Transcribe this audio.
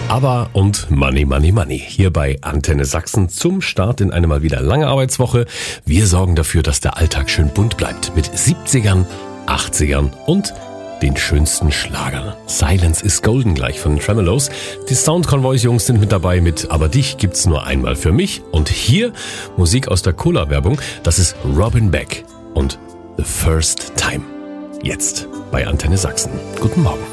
ABBA und Money, Money, Money. Hier bei Antenne Sachsen zum Start in eine mal wieder lange Arbeitswoche. Wir sorgen dafür, dass der Alltag schön bunt bleibt. Mit 70ern, 80ern und den schönsten Schlagern. Silence is Golden gleich von den Tremeloes. Die Sound Convoys Jungs sind mit dabei mit Aber dich gibt's nur einmal für mich. Und hier Musik aus der Cola-Werbung. Das ist Robin Beck und The First Time. Jetzt bei Antenne Sachsen. Guten Morgen.